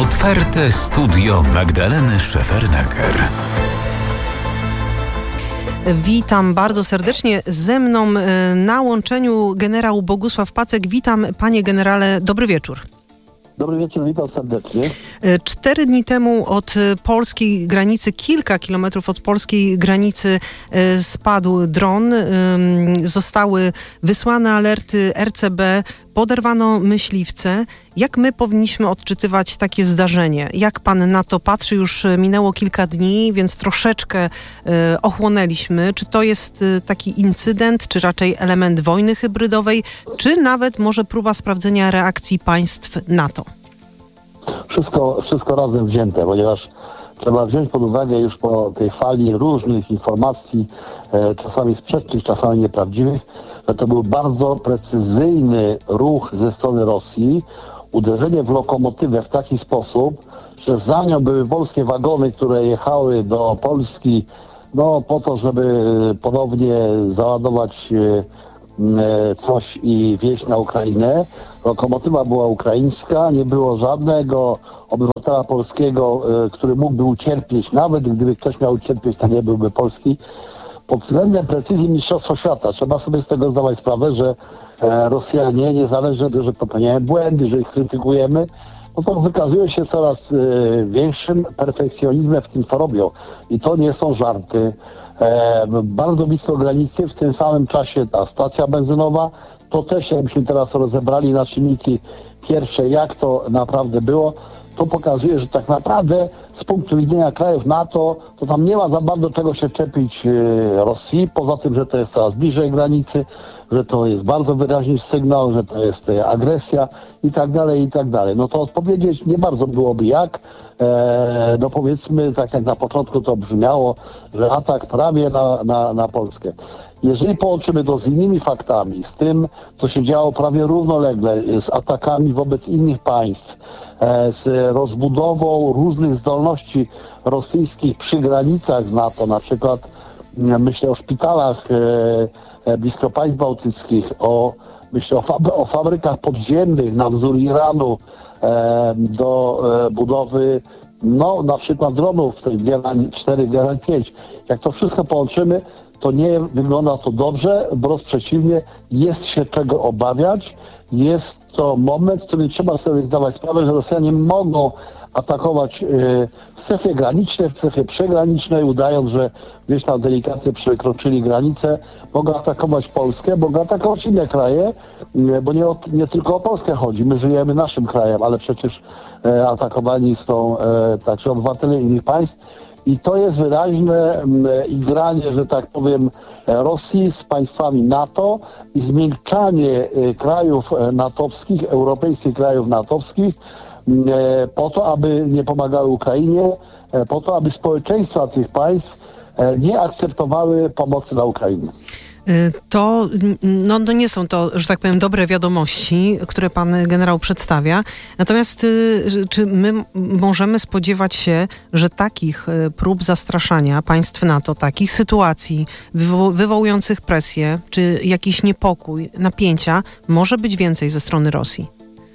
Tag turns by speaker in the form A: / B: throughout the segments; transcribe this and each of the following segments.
A: Otwarte studio Magdaleny Szefernaker.
B: Witam bardzo serdecznie. Ze mną na łączeniu generał Bogusław Pacek. Witam, panie generale, dobry wieczór.
C: Dobry wieczór, witam serdecznie.
B: 4 dni temu od polskiej granicy, kilka kilometrów od polskiej granicy spadł dron. Zostały wysłane alerty RCB, poderwano myśliwce. Jak my powinniśmy odczytywać takie zdarzenie? Jak pan na to patrzy? Już minęło kilka dni, więc troszeczkę ochłonęliśmy. Czy to jest taki incydent, czy raczej element wojny hybrydowej, czy nawet może próba sprawdzenia reakcji państw NATO?
C: Wszystko razem wzięte, ponieważ trzeba wziąć pod uwagę już po tej fali różnych informacji, czasami sprzecznych, czasami nieprawdziwych, że to był bardzo precyzyjny ruch ze strony Rosji, uderzenie w lokomotywę w taki sposób, że za nią były polskie wagony, które jechały do Polski, po to, żeby ponownie załadować coś i wieźć na Ukrainę. Lokomotywa była ukraińska, nie było żadnego obywatela polskiego, który mógłby ucierpieć, nawet gdyby ktoś miał ucierpieć, to nie byłby polski. Pod względem precyzji mistrzostwa świata trzeba sobie z tego zdawać sprawę, że Rosjanie, niezależnie od tego, że popełniają błędy, że ich krytykujemy, to wykazują się coraz większym perfekcjonizmem w tym, co robią. I to nie są żarty. Bardzo blisko granicy, w tym samym czasie ta stacja benzynowa, to też jakbyśmy teraz rozebrali na czynniki pierwsze, jak to naprawdę było, to pokazuje, że tak naprawdę z punktu widzenia krajów NATO, to tam nie ma za bardzo czego się czepić Rosji, poza tym, że to jest coraz bliżej granicy, że to jest bardzo wyraźny sygnał, że to jest agresja i tak dalej, i tak dalej. No to odpowiedzieć nie bardzo byłoby jak. Powiedzmy, tak jak na początku to brzmiało, że atak prawie na Polskę. Jeżeli połączymy to z innymi faktami, z tym, co się działo prawie równolegle, z atakami wobec innych państw, z rozbudową różnych zdolności rosyjskich przy granicach z NATO, na przykład myślę o szpitalach blisko państw bałtyckich, myślę o fabrykach podziemnych na wzór Iranu do budowy na przykład dronów Gerań 4, Gerań 5. Jak to wszystko połączymy, to nie wygląda to dobrze, wprost przeciwnie, jest się czego obawiać. Jest to moment, w którym trzeba sobie zdawać sprawę, że Rosjanie mogą atakować w strefie granicznej, w strefie przygranicznej, udając, że gdzieś tam delikatnie przekroczyli granicę. Mogą atakować Polskę, mogą atakować inne kraje, bo nie tylko o Polskę chodzi. My żyjemy naszym krajem, ale przecież atakowani są także obywatele innych państw. I to jest wyraźne igranie, że tak powiem, Rosji z państwami NATO i zmiękczanie krajów natowskich, europejskich krajów natowskich po to, aby nie pomagały Ukrainie, po to, aby społeczeństwa tych państw nie akceptowały pomocy dla Ukrainy.
B: To nie są to, że tak powiem, dobre wiadomości, które pan generał przedstawia. Natomiast czy my możemy spodziewać się, że takich prób zastraszania państw NATO, takich sytuacji wywołujących presję, czy jakiś niepokój, napięcia, może być więcej ze strony Rosji?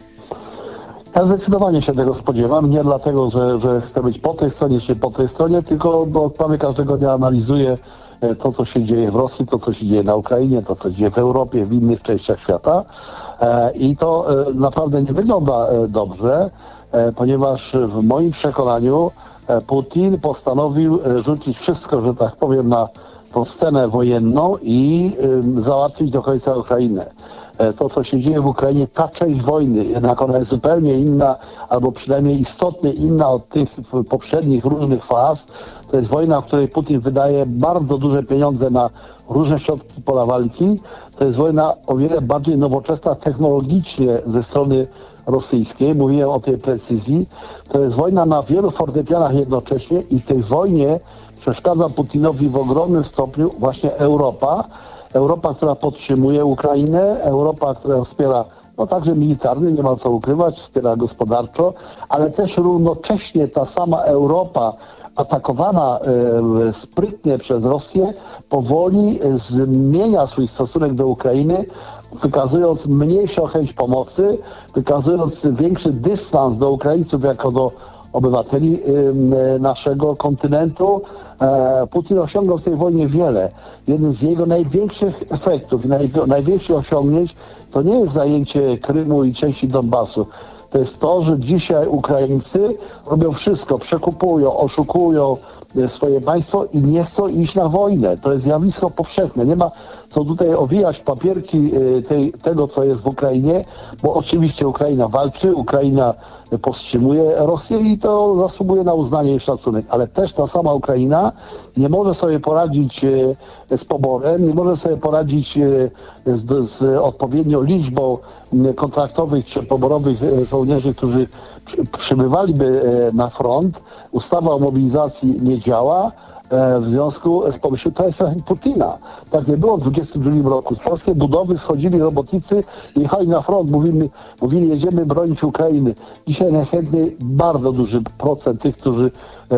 C: Ja zdecydowanie się tego spodziewam. Nie dlatego, że chcę być po tej stronie czy po tej stronie, tylko prawie każdego dnia analizuję to, co się dzieje w Rosji, to, co się dzieje na Ukrainie, to, co się dzieje w Europie, w innych częściach świata. I to naprawdę nie wygląda dobrze, ponieważ w moim przekonaniu Putin postanowił rzucić wszystko, że tak powiem, na tą scenę wojenną i załatwić do końca Ukrainę. To, co się dzieje w Ukrainie, ta część wojny, jednak ona jest zupełnie inna, albo przynajmniej istotnie inna od tych poprzednich różnych faz. To jest wojna, w której Putin wydaje bardzo duże pieniądze na różne środki pola walki. To jest wojna o wiele bardziej nowoczesna technologicznie ze strony rosyjskiej. Mówiłem o tej precyzji. To jest wojna na wielu fortepianach jednocześnie i w tej wojnie przeszkadza Putinowi w ogromnym stopniu właśnie Europa. Europa, która podtrzymuje Ukrainę, Europa, która wspiera no także militarny, nie ma co ukrywać, wspiera gospodarczo, ale też równocześnie ta sama Europa atakowana sprytnie przez Rosję powoli zmienia swój stosunek do Ukrainy, wykazując mniejszą chęć pomocy, wykazując większy dystans do Ukraińców jako do obywateli naszego kontynentu. Putin osiągnął w tej wojnie wiele. Jednym z jego największych efektów i największych osiągnięć to nie jest zajęcie Krymu i części Donbasu. To jest to, że dzisiaj Ukraińcy robią wszystko, przekupują, oszukują swoje państwo i nie chcą iść na wojnę. To jest zjawisko powszechne. Nie ma co tutaj owijać papierki tego, co jest w Ukrainie, bo oczywiście Ukraina walczy, Ukraina powstrzymuje Rosję i to zasługuje na uznanie i szacunek. Ale też ta sama Ukraina nie może sobie poradzić z poborem, nie może sobie poradzić z odpowiednią liczbą kontraktowych czy poborowych żołnierzy, którzy przybywaliby na front. Ustawa o mobilizacji nie działa. W związku z pomysłem, to jest efekt Putina. Tak nie było w 2022 roku. Z polskiej budowy schodzili robotnicy i jechali na front. Mówili, jedziemy bronić Ukrainy. Dzisiaj najchętniej bardzo duży procent tych, którzy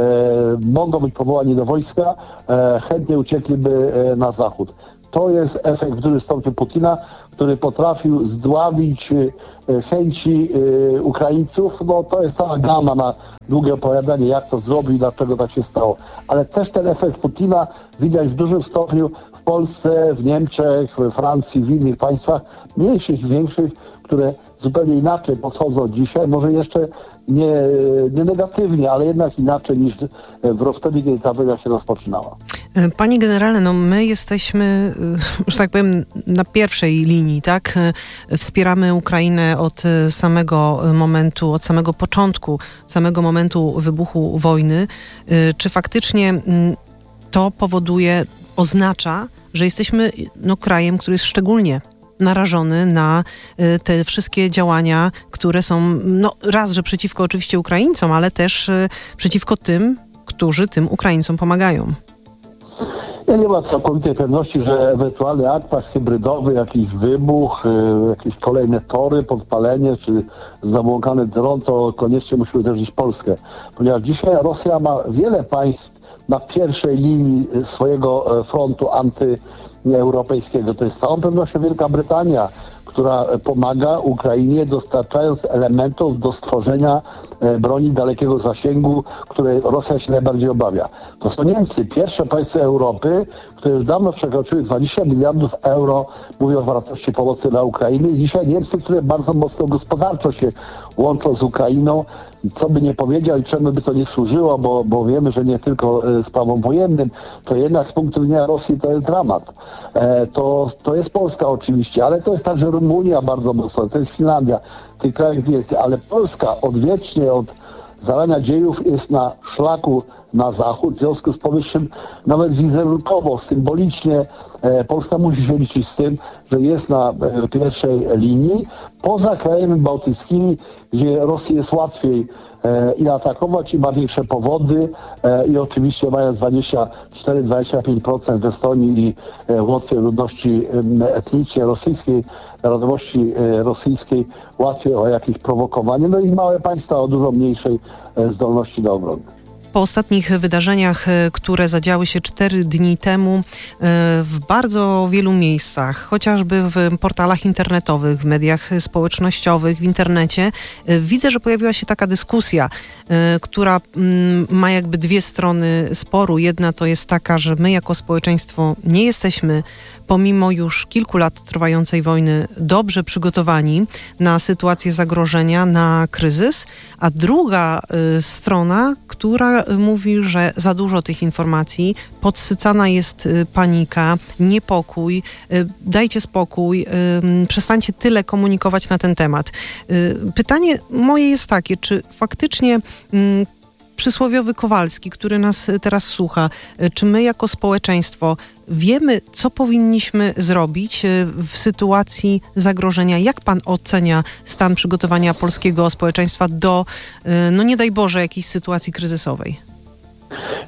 C: mogą być powołani do wojska, chętnie uciekliby na zachód. To jest efekt w dużym stopniu Putina, który potrafił zdławić chęci Ukraińców. No to jest cała gama na długie opowiadanie, jak to zrobił i dlaczego tak się stało. Ale też ten efekt Putina widać w dużym stopniu w Polsce, w Niemczech, we Francji, w innych państwach, mniejszych i większych, które zupełnie inaczej podchodzą dzisiaj, może jeszcze nie negatywnie, ale jednak inaczej niż wtedy, kiedy ta wojna się rozpoczynała.
B: Panie generale, no my jesteśmy, że tak powiem, na pierwszej linii, tak? Wspieramy Ukrainę od samego momentu, od samego początku, samego momentu wybuchu wojny. Czy faktycznie to oznacza, że jesteśmy krajem, który jest szczególnie narażony na te wszystkie działania, które są raz, że przeciwko oczywiście Ukraińcom, ale też przeciwko tym, którzy tym Ukraińcom pomagają?
C: Ja nie mam całkowitej pewności, że ewentualny atak hybrydowy, jakiś wybuch, jakieś kolejne tory, podpalenie czy zabłąkany dron, to koniecznie musi uderzyć Polskę. Ponieważ dzisiaj Rosja ma wiele państw na pierwszej linii swojego frontu antyeuropejskiego. To jest z całą pewnością Wielka Brytania, która pomaga Ukrainie, dostarczając elementów do stworzenia broni dalekiego zasięgu, której Rosja się najbardziej obawia. To są Niemcy, pierwsze państwa Europy, które już dawno przekroczyły 20 miliardów euro, mówią o wartości pomocy dla Ukrainy. I dzisiaj Niemcy, które bardzo mocno gospodarczo się łączą z Ukrainą, co by nie powiedział i czemu by to nie służyło, bo wiemy, że nie tylko sprawom wojennym, to jednak z punktu widzenia Rosji to jest dramat. To jest Polska oczywiście, ale to jest także Rumunia bardzo mocno, to jest Finlandia, tych krajów więcej, ale Polska odwiecznie od zarania dziejów jest na szlaku na zachód. W związku z powyższym nawet wizerunkowo, symbolicznie Polska musi się liczyć z tym, że jest na pierwszej linii, poza krajami bałtyckimi, gdzie Rosji jest łatwiej i atakować, i ma większe powody i oczywiście mając 24-25% w Estonii i łatwiej ludności etnicznie rosyjskiej, narodowości rosyjskiej, łatwiej o jakieś prowokowanie, no i małe państwa o dużo mniejszej zdolności do obrony.
B: Po ostatnich wydarzeniach, które zadziały się 4 dni temu w bardzo wielu miejscach, chociażby w portalach internetowych, w mediach społecznościowych, w internecie, widzę, że pojawiła się taka dyskusja, która ma jakby dwie strony sporu. Jedna to jest taka, że my jako społeczeństwo nie jesteśmy, pomimo już kilku lat trwającej wojny, dobrze przygotowani na sytuację zagrożenia, na kryzys, a druga strona, która mówi, że za dużo tych informacji, podsycana jest panika, niepokój, dajcie spokój, przestańcie tyle komunikować na ten temat. Pytanie moje jest takie, czy faktycznie przysłowiowy Kowalski, który nas teraz słucha, czy my jako społeczeństwo wiemy, co powinniśmy zrobić w sytuacji zagrożenia? Jak pan ocenia stan przygotowania polskiego społeczeństwa do, nie daj Boże, jakiejś sytuacji kryzysowej?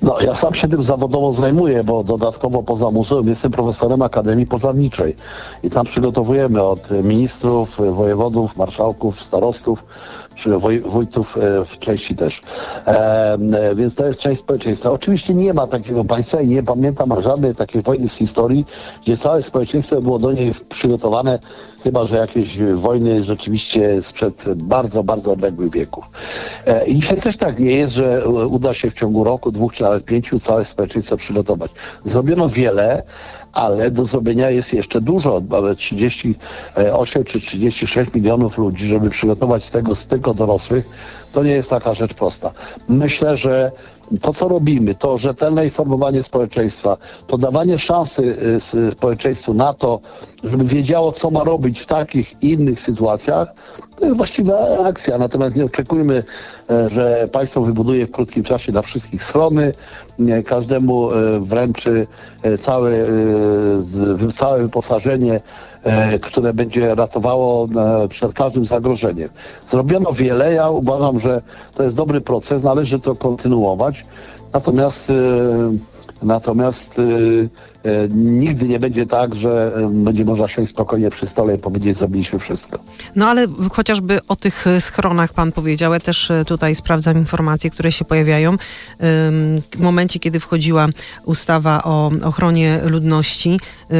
C: No, ja sam się tym zawodowo zajmuję, bo dodatkowo poza muzeum jestem profesorem Akademii Pożarniczej i tam przygotowujemy od ministrów, wojewodów, marszałków, starostów, czy wójtów w części też. Więc to jest część społeczeństwa. Oczywiście nie ma takiego państwa i nie pamiętam żadnej takiej wojny z historii, gdzie całe społeczeństwo było do niej przygotowane, chyba że jakieś wojny rzeczywiście sprzed bardzo, bardzo odległych wieków. I dzisiaj też tak nie jest, że uda się w ciągu roku, 2 czy nawet 5 całe społeczeństwo przygotować. Zrobiono wiele, ale do zrobienia jest jeszcze dużo. Mamy 38 czy 36 milionów ludzi, żeby przygotować z tego tylko dorosłych, to nie jest taka rzecz prosta. Myślę, że to, co robimy, to rzetelne informowanie społeczeństwa, to dawanie szansy społeczeństwu na to, żeby wiedziało, co ma robić w takich i innych sytuacjach, to jest właściwa reakcja. Natomiast nie oczekujmy, że państwo wybuduje w krótkim czasie dla wszystkich schrony, każdemu wręczy całe wyposażenie, które będzie ratowało przed każdym zagrożeniem. Zrobiono wiele, ja uważam, że to jest dobry proces, należy to kontynuować, natomiast nigdy nie będzie tak, że będzie można siąść spokojnie przy stole i powiedzieć, zrobiliśmy wszystko.
B: No ale chociażby o tych schronach pan powiedział, ja też tutaj sprawdzam informacje, które się pojawiają. W momencie, kiedy wchodziła ustawa o ochronie ludności,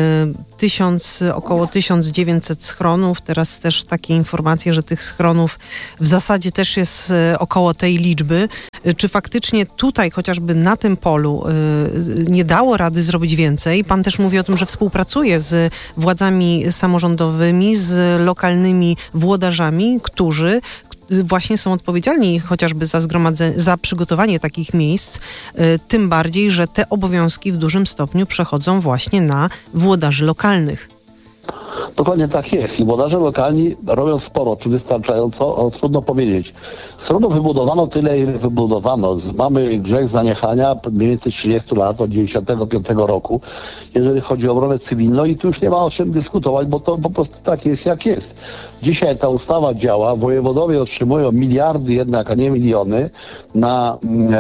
B: około 1900 schronów, teraz też takie informacje, że tych schronów w zasadzie też jest około tej liczby. Czy faktycznie tutaj, chociażby na tym polu, nie dało rady zrobić więcej? Pan też mówi o tym, że współpracuje z władzami samorządowymi, z lokalnymi włodarzami, którzy właśnie są odpowiedzialni chociażby za przygotowanie takich miejsc, tym bardziej, że te obowiązki w dużym stopniu przechodzą właśnie na włodarzy lokalnych.
C: Dokładnie tak jest. I włodarze lokalni robią sporo, czy wystarczająco, trudno powiedzieć. Schronów wybudowano tyle, ile wybudowano. Mamy grzech zaniechania mniej więcej 30 lat, od 1995 roku, jeżeli chodzi o obronę cywilną i tu już nie ma o czym dyskutować, bo to po prostu tak jest, jak jest. Dzisiaj ta ustawa działa, wojewodowie otrzymują miliardy jednak, a nie miliony na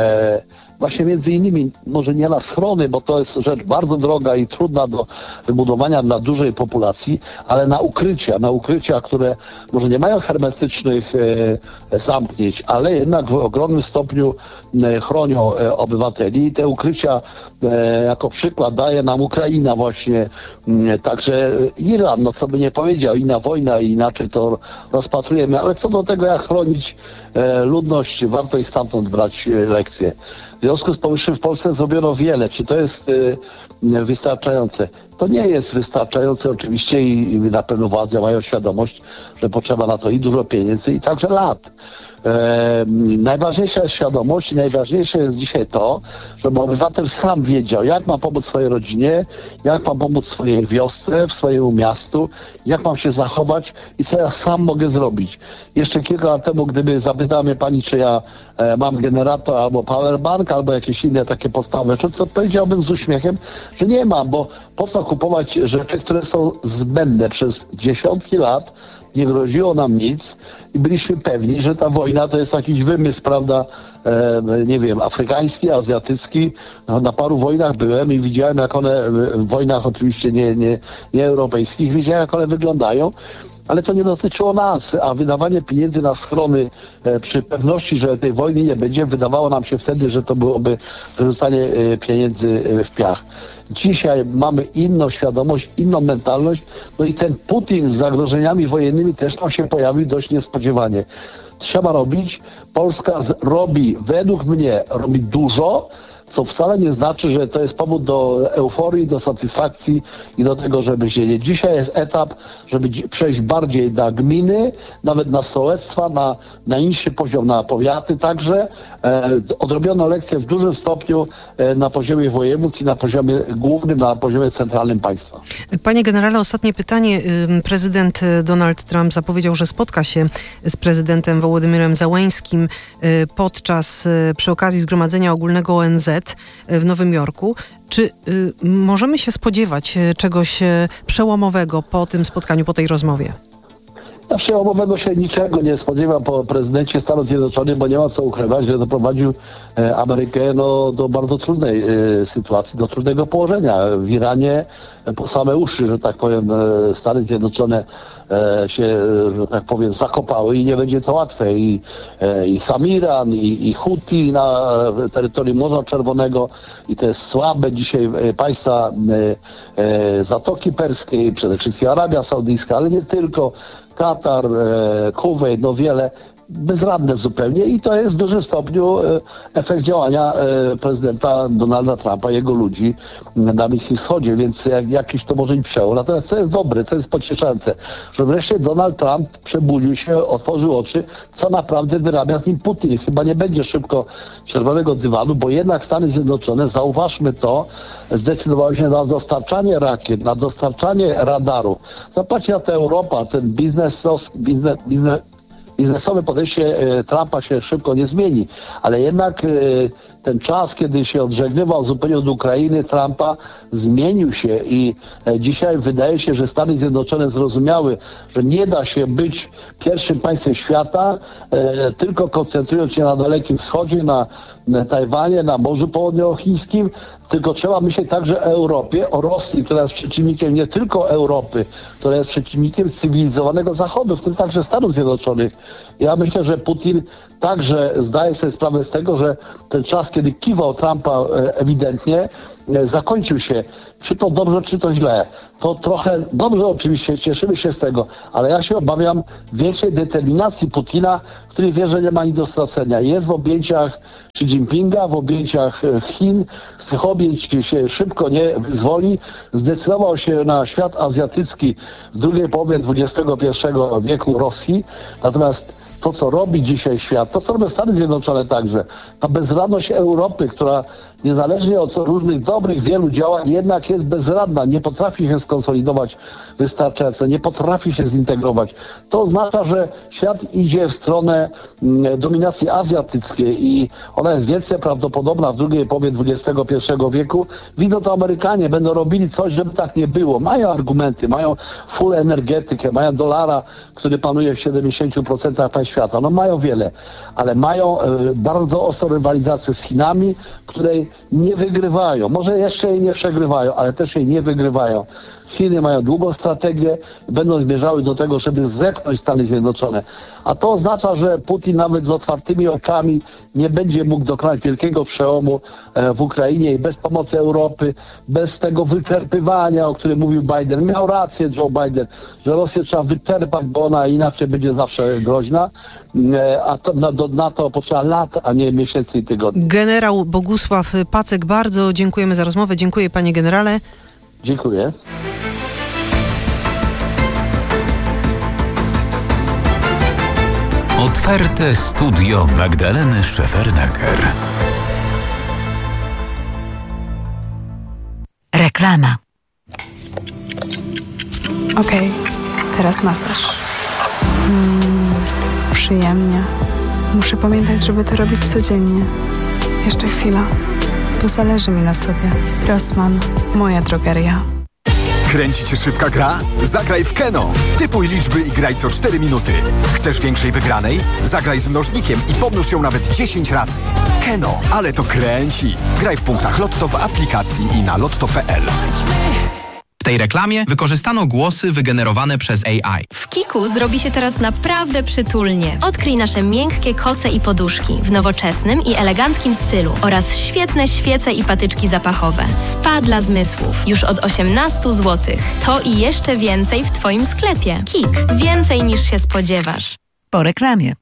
C: właśnie między innymi, może nie na schrony, bo to jest rzecz bardzo droga i trudna do wybudowania dla dużej populacji, ale na ukrycia, które może nie mają hermetycznych zamknięć, ale jednak w ogromnym stopniu chronią obywateli. I te ukrycia jako przykład daje nam Ukraina właśnie, także Iran, no co by nie powiedział, inna wojna i inaczej to rozpatrujemy, ale co do tego, jak chronić ludność, warto i stamtąd brać lekcje. W związku z powyższym w Polsce zrobiono wiele. Czy to jest wystarczające? To nie jest wystarczające oczywiście i na pewno władze mają świadomość, że potrzeba na to i dużo pieniędzy i także lat. Najważniejsza jest świadomość i najważniejsze jest dzisiaj to, żeby obywatel sam wiedział, jak ma pomóc swojej rodzinie, jak ma pomóc swojej wiosce, w swojemu miastu, jak mam się zachować i co ja sam mogę zrobić. Jeszcze kilka lat temu, gdyby zapytała mnie pani, czy ja mam generator albo powerbank, albo jakieś inne takie podstawowe rzeczy, to powiedziałbym z uśmiechem, że nie mam, bo po co kupować rzeczy, które są zbędne przez dziesiątki lat, nie groziło nam nic i byliśmy pewni, że ta wojna to jest jakiś wymysł, prawda, nie wiem, afrykański, azjatycki. Na paru wojnach byłem i widziałem, jak one, w wojnach oczywiście nie europejskich, widziałem, jak one wyglądają. Ale to nie dotyczyło nas, a wydawanie pieniędzy na schrony przy pewności, że tej wojny nie będzie, wydawało nam się wtedy, że to byłoby wyrzucanie pieniędzy w piach. Dzisiaj mamy inną świadomość, inną mentalność, no i ten Putin z zagrożeniami wojennymi też tam się pojawił dość niespodziewanie. Trzeba robić, Polska według mnie robi dużo, co wcale nie znaczy, że to jest powód do euforii, do satysfakcji i do tego, żeby się... Dzisiaj jest etap, żeby przejść bardziej na gminy, nawet na sołectwa, na niższy poziom, na powiaty także. Odrobiono lekcje w dużym stopniu na poziomie województw i na poziomie głównym, na poziomie centralnym państwa.
B: Panie generale, ostatnie pytanie. Prezydent Donald Trump zapowiedział, że spotka się z prezydentem Wołodymyrem Zełeńskim przy okazji Zgromadzenia Ogólnego ONZ w Nowym Jorku. Czy możemy się spodziewać czegoś przełomowego po tym spotkaniu, po tej rozmowie?
C: Ja przełomowego się niczego nie spodziewam po prezydencie Stanów Zjednoczonych, bo nie ma co ukrywać, że doprowadził Amerykę do bardzo trudnej sytuacji, do trudnego położenia. W Iranie po same uszy, że tak powiem, Stany Zjednoczone się, że tak powiem, zakopały i nie będzie to łatwe. I sam Iran, i Huti na terytorium Morza Czerwonego, i te słabe dzisiaj państwa Zatoki Perskiej, przede wszystkim Arabia Saudyjska, ale nie tylko, Katar, Kuwejt, no wiele, bezradne zupełnie i to jest w dużym stopniu efekt działania prezydenta Donalda Trumpa, jego ludzi na Bliskim Wschodzie, więc jakiś to może być przełom. Natomiast co jest dobre, co jest pocieszające, że wreszcie Donald Trump przebudził się, otworzył oczy, co naprawdę wyrabia z nim Putin. Chyba nie będzie szybko czerwonego dywanu, bo jednak Stany Zjednoczone, zauważmy to, zdecydowały się na dostarczanie rakiet, na dostarczanie radaru. Zobaczcie na tę Europę, ten biznesowe podejście Trumpa się szybko nie zmieni, ale jednak ten czas, kiedy się odżegnywał zupełnie od Ukrainy, Trumpa zmienił się i dzisiaj wydaje się, że Stany Zjednoczone zrozumiały, że nie da się być pierwszym państwem świata, tylko koncentrując się na Dalekim Wschodzie, na Tajwanie, na Morzu Południowochińskim, tylko trzeba myśleć także o Europie, o Rosji, która jest przeciwnikiem nie tylko Europy, która jest przeciwnikiem cywilizowanego Zachodu, w tym także Stanów Zjednoczonych. Ja myślę, że Putin także zdaje sobie sprawę z tego, że ten czas, kiedy kiwał Trumpa ewidentnie, zakończył się. Czy to dobrze, czy to źle. To trochę dobrze oczywiście, cieszymy się z tego, ale ja się obawiam większej determinacji Putina, który wie, że nie ma nic do stracenia. Jest w objęciach Xi Jinpinga, w objęciach Chin, z tych objęć się szybko nie wyzwoli. Zdecydował się na świat azjatycki w drugiej połowie XXI wieku Rosji. Natomiast to, co robi dzisiaj świat, to, co robią Stany Zjednoczone także, ta bezradność Europy, która niezależnie od różnych dobrych, wielu działań, jednak jest bezradna, nie potrafi się skonsolidować wystarczająco, nie potrafi się zintegrować. To oznacza, że świat idzie w stronę dominacji azjatyckiej i ona jest więcej prawdopodobna w drugiej połowie XXI wieku. Widzą to Amerykanie, będą robili coś, żeby tak nie było. Mają argumenty, mają full energetykę, mają dolara, który panuje w 70% państw świata. No mają wiele, ale mają bardzo ostrą rywalizację z Chinami, której nie wygrywają. Może jeszcze jej nie przegrywają, ale też jej nie wygrywają. Chiny mają długą strategię, będą zmierzały do tego, żeby zepchnąć Stany Zjednoczone. A to oznacza, że Putin nawet z otwartymi oczami nie będzie mógł dokonać wielkiego przełomu w Ukrainie i bez pomocy Europy, bez tego wyczerpywania, o którym mówił Biden. Miał rację Joe Biden, że Rosję trzeba wyczerpać, bo ona inaczej będzie zawsze groźna, a to, na to potrzeba lat, a nie miesięcy i tygodni.
B: Generał Bogusław Pacek, bardzo dziękujemy za rozmowę. Dziękuję, panie generale.
C: Dziękuję.
A: Otwarte studio Magdaleny Szefernaker.
D: Reklama.
E: Okej, teraz masaż. Przyjemnie. Muszę pamiętać, żeby to robić codziennie. Jeszcze chwila, bo zależy mi na sobie. Rossmann, moja drogeria.
F: Kręci cię szybka gra? Zagraj w Keno. Typuj liczby i graj co 4 minuty. Chcesz większej wygranej? Zagraj z mnożnikiem i pomnóż ją nawet 10 razy. Keno, ale to kręci. Graj w punktach Lotto w aplikacji i na lotto.pl.
G: W tej reklamie wykorzystano głosy wygenerowane przez AI.
H: W Kiku zrobi się teraz naprawdę przytulnie. Odkryj nasze miękkie koce i poduszki w nowoczesnym i eleganckim stylu oraz świetne świece i patyczki zapachowe. Spa dla zmysłów już od 18 zł. To i jeszcze więcej w Twoim sklepie. Kik. Więcej niż się spodziewasz.
D: Po reklamie.